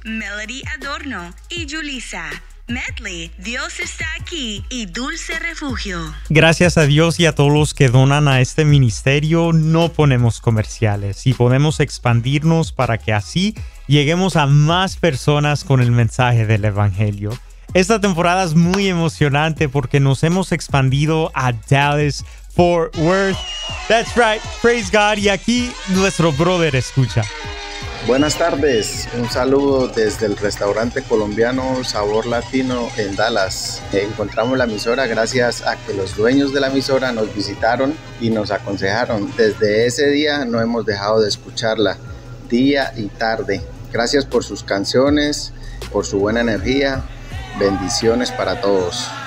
Melody Adorno y Julissa. Medley, Dios está aquí y Dulce Refugio. Gracias a Dios y a todos los que donan a este ministerio, no ponemos comerciales y podemos expandirnos para que así lleguemos a más personas con el mensaje del Evangelio. Esta temporada es muy emocionante porque nos hemos expandido a Dallas, Fort Worth. That's right, praise God. Y aquí nuestro brother escucha. Buenas tardes, un saludo desde el restaurante colombiano Sabor Latino en Dallas. Encontramos la emisora gracias a que los dueños de la emisora nos visitaron y nos aconsejaron. Desde ese día no hemos dejado de escucharla, día y tarde. Gracias por sus canciones, por su buena energía. Bendiciones para todos.